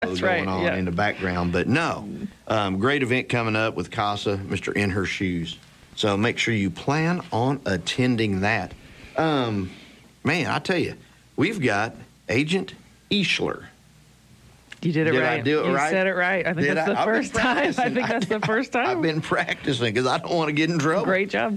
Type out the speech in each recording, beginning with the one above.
going on in the background. But no, great event coming up with CASA, Mr. In Her Shoes. So make sure you plan on attending that. Man, I tell you, we've got Agent Eashler. You did it right. I do it right? You said it right. I think that's the first time. I think that's the first time. I've been practicing because I don't want to get in trouble. Great job.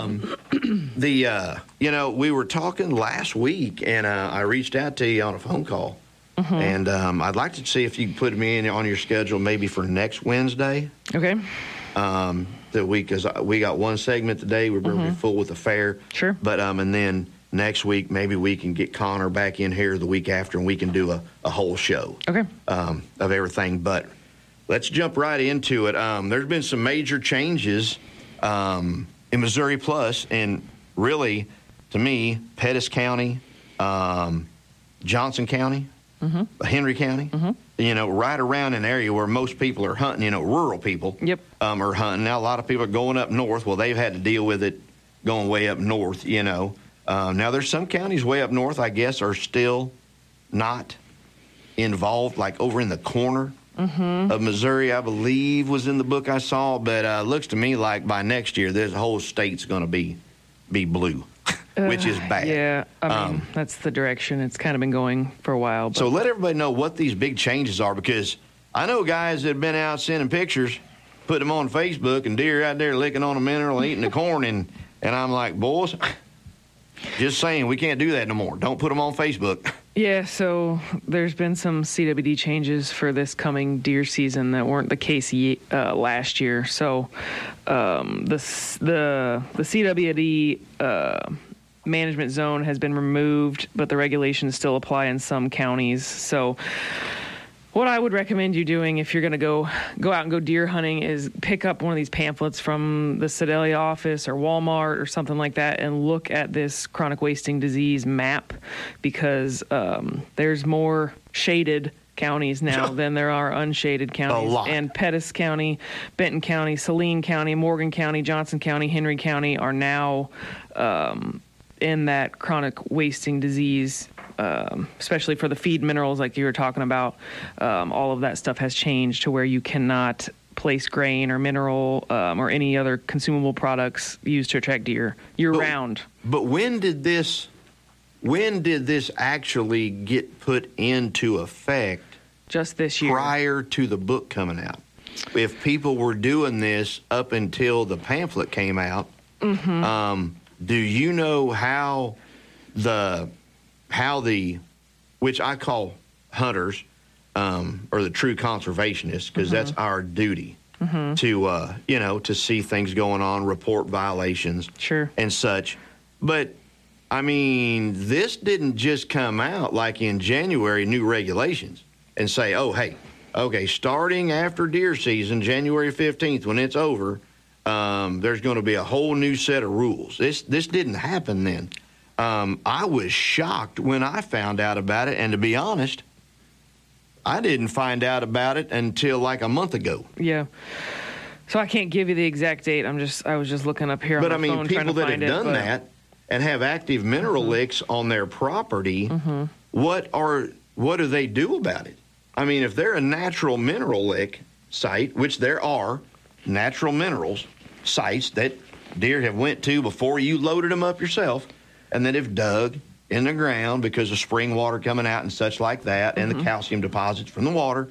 We were talking last week, and I reached out to you on a phone call. Mm-hmm. And I'd like to see if you could put me in on your schedule maybe for next Wednesday. Okay. Because we got one segment today. We're going to be full with the fair. Sure. But and then next week maybe we can get Connor back in here the week after, and we can do a whole show. Okay. Of everything. But let's jump right into it. There's been some major changes in Missouri Plus, and really, to me, Pettis County, Johnson County. Mm-hmm. Henry County, right around an area where most people are hunting, rural people are hunting. Now, a lot of people are going up north. Well, they've had to deal with it going way up north, Now, there's some counties way up north, I guess, are still not involved, like over in the corner of Missouri, I believe was in the book I saw. But looks to me like by next year, this whole state's going to be blue. Which is bad. Yeah, I mean, that's the direction it's kind of been going for a while. But. So let everybody know what these big changes are, because I know guys that have been out sending pictures, put them on Facebook, and deer out there licking on a mineral, eating the corn, and I'm like, boys, just saying, we can't do that no more. Don't put them on Facebook. Yeah, so there's been some CWD changes for this coming deer season that weren't the case last year. So the CWD management zone has been removed, but the regulations still apply in some counties. So what I would recommend you doing if you're going to go out and go deer hunting is pick up one of these pamphlets from the Sedalia office or Walmart or something like that and look at this chronic wasting disease map, because there's more shaded counties now than there are unshaded counties. A lot. And Pettis County, Benton County, Saline County, Morgan County, Johnson County, Henry County are now in that chronic wasting disease, especially for the feed minerals like you were talking about. All of that stuff has changed to where you cannot place grain or mineral or any other consumable products used to attract deer year-round. But when did this actually get put into effect? Just this year. Prior to the book coming out. If people were doing this up until the pamphlet came out, do you know how the which I call hunters or the true conservationists, because that's our duty to see things going on, report violations, and such. But I mean, this didn't just come out like in January, new regulations, and say, oh, hey, okay, starting after deer season, January 15th, when it's over, there's going to be a whole new set of rules. This didn't happen then. I was shocked when I found out about it, and to be honest, I didn't find out about it until like a month ago. Yeah. So I can't give you the exact date. I was just looking up here on my phone trying to find it. But I mean, people that have done that and have active mineral licks on their property, what do they do about it? I mean, if they're a natural mineral lick site, which there are natural minerals sites that deer have went to before you loaded them up yourself, and then have dug in the ground because of spring water coming out and such like that, and the calcium deposits from the water.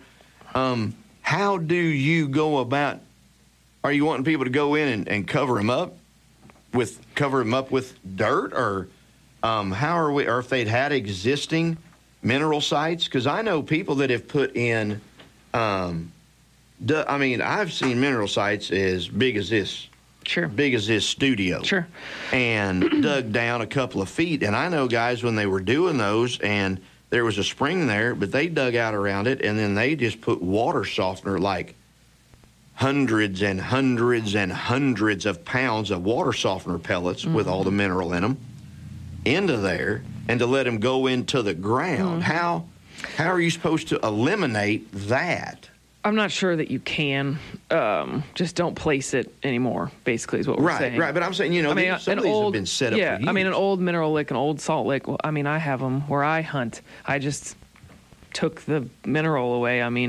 How do you go about? Are you wanting people to go in and cover them up with dirt, or how are we? Or if they'd had existing mineral sites? Because I know people that have put in. I mean, I've seen mineral sites as big as this. Sure. Big as this studio. Sure. And dug down a couple of feet. And I know guys when they were doing those, and there was a spring there, but they dug out around it, and then they just put water softener, like hundreds and hundreds and hundreds of pounds of water softener pellets with all the mineral in them into there, and to let them go into the ground. How are you supposed to eliminate that? I'm not sure that you can. Just don't place it anymore, basically, is what we're saying. Right, but I'm saying, some of these have been set up for years. I mean, an old mineral lick, an old salt lick, well, I mean, I have them where I hunt. I just took the mineral away. I mean,